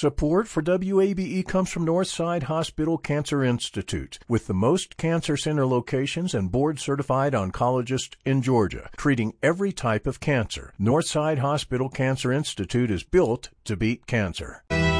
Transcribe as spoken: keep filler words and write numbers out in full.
Support for W A B E comes from Northside Hospital Cancer Institute, with the most cancer center locations and board-certified oncologists in Georgia, treating every type of cancer. Northside Hospital Cancer Institute is built to beat cancer.